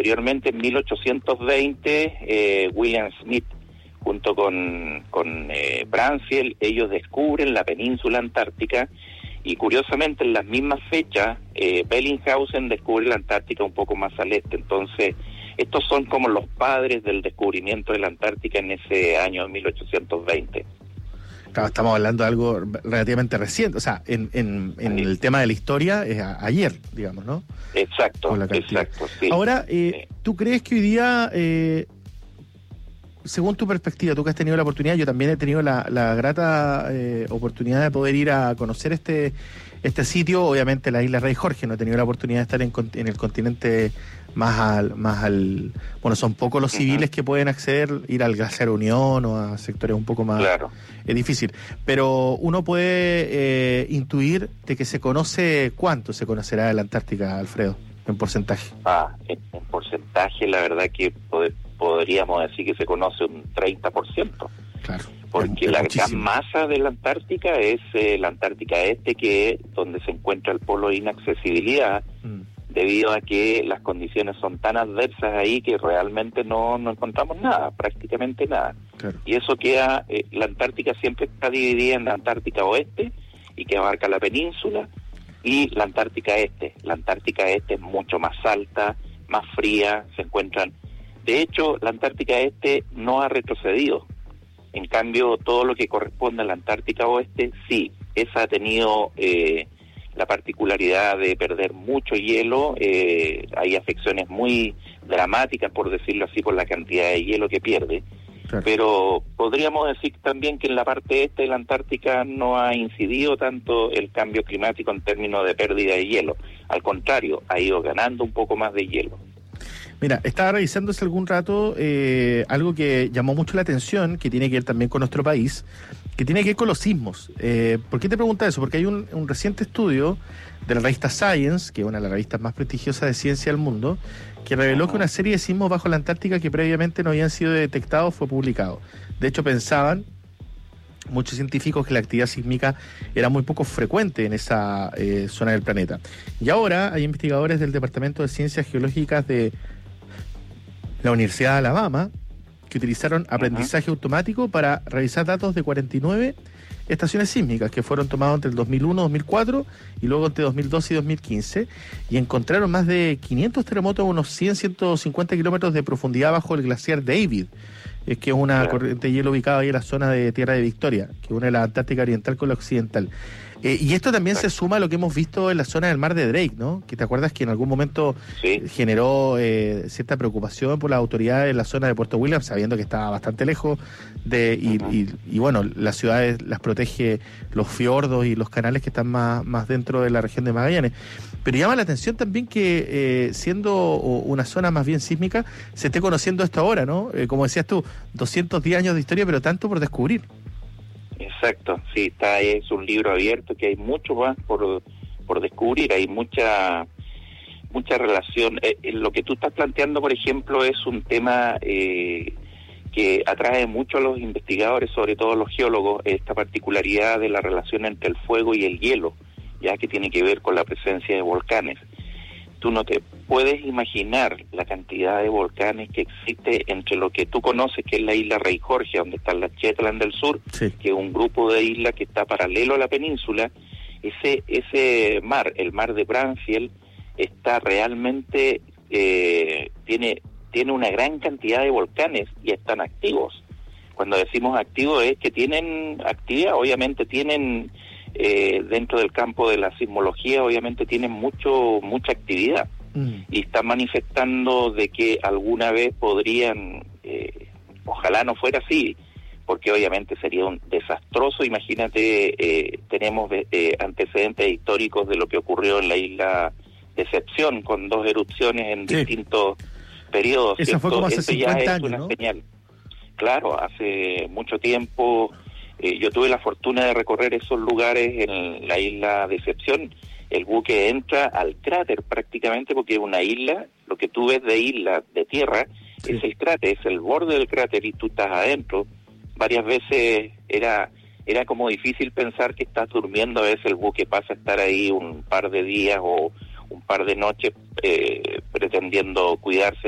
posteriormente, en 1820, William Smith, junto con Bransfield, ellos descubren la península antártica, y curiosamente en las mismas fechas, Bellinghausen descubre la Antártica un poco más al este. Entonces, estos son como los padres del descubrimiento de la Antártica en ese año 1820. Claro, estamos hablando de algo relativamente reciente, o sea, en el tema de la historia es ayer, digamos, ¿no? Exacto, sí. Ahora, ¿tú crees que hoy día, según tu perspectiva, tú que has tenido la oportunidad, yo también he tenido la grata oportunidad de poder ir a conocer este sitio, obviamente la isla Rey Jorge, no he tenido la oportunidad de estar en el continente más al bueno, son pocos los civiles que pueden acceder, ir al Glaciar Unión o a sectores un poco más, claro, es difícil, pero uno puede intuir de que se conoce. ¿Cuánto se conocerá de la Antártica, Alfredo, en porcentaje? En porcentaje, la verdad que podríamos decir que se conoce un 30%. Claro. Porque la gran masa de la Antártica es la Antártica Este, que es donde se encuentra el polo de inaccesibilidad, debido a que las condiciones son tan adversas ahí que realmente no encontramos nada, prácticamente nada. Claro. Y eso queda, la Antártica siempre está dividida en la Antártica Oeste, y que abarca la península, y la Antártica Este. La Antártica Este es mucho más alta, más fría, se encuentran... De hecho, la Antártica Este no ha retrocedido. En cambio, todo lo que corresponde a la Antártica Oeste, sí, esa ha tenido la particularidad de perder mucho hielo. Hay afecciones muy dramáticas, por decirlo así, por la cantidad de hielo que pierde. Claro. Pero podríamos decir también que en la parte este de la Antártica no ha incidido tanto el cambio climático en términos de pérdida de hielo. Al contrario, ha ido ganando un poco más de hielo. Mira, estaba revisando hace algún rato algo que llamó mucho la atención, que tiene que ver también con nuestro país, que tiene que ver con los sismos. ¿Por qué te pregunta eso? Porque hay un reciente estudio de la revista Science, que es una de las revistas más prestigiosas de ciencia del mundo, que reveló que una serie de sismos bajo la Antártica que previamente no habían sido detectados fue publicado. De hecho, pensaban muchos científicos que la actividad sísmica era muy poco frecuente en esa zona del planeta. Y ahora hay investigadores del Departamento de Ciencias Geológicas de la Universidad de Alabama que utilizaron aprendizaje automático para revisar datos de 49 estaciones sísmicas que fueron tomados entre el 2001 y 2004 y luego entre 2012 y 2015, y encontraron más de 500 terremotos a unos 150 kilómetros de profundidad bajo el glaciar David, que es una corriente de hielo ubicada ahí en la zona de Tierra de Victoria, que une la Antártica Oriental con la Occidental. Y esto también se suma a lo que hemos visto en la zona del mar de Drake, ¿no? Que te acuerdas que en algún momento generó cierta preocupación por las autoridades en la zona de Puerto William, sabiendo que estaba bastante lejos y bueno, las ciudades las protege los fiordos y los canales que están más dentro de la región de Magallanes. Pero llama la atención también que siendo una zona más bien sísmica, se esté conociendo esto ahora, ¿no? Como decías tú, 210 años de historia, pero tanto por descubrir. Exacto, sí, es un libro abierto que hay mucho más por descubrir, hay mucha relación. Lo que tú estás planteando, por ejemplo, es un tema que atrae mucho a los investigadores, sobre todo a los geólogos, esta particularidad de la relación entre el fuego y el hielo, ya que tiene que ver con la presencia de volcanes. Tú no te puedes imaginar la cantidad de volcanes que existe entre lo que tú conoces, que es la isla Rey Jorge, donde está la Shetland del Sur, que es un grupo de islas que está paralelo a la península. Ese mar, el mar de Bransfield, está realmente, tiene una gran cantidad de volcanes y están activos. Cuando decimos activos es que tienen actividad, obviamente tienen... dentro del campo de la sismología obviamente tienen mucha actividad y están manifestando de que alguna vez podrían, ojalá no fuera así, porque obviamente sería un desastroso. Imagínate, tenemos antecedentes históricos de lo que ocurrió en la isla Decepción con 2 erupciones en distintos periodos. Esa fue como hace 50 años, una ¿no? señal. Claro, hace mucho tiempo. Yo tuve la fortuna de recorrer esos lugares en la isla Decepción. El buque entra al cráter prácticamente, porque es una isla, lo que tú ves de isla, de tierra, es el cráter, es el borde del cráter y tú estás adentro. Varias veces era como difícil pensar que estás durmiendo, a veces el buque pasa a estar ahí un par de días o un par de noches pretendiendo cuidarse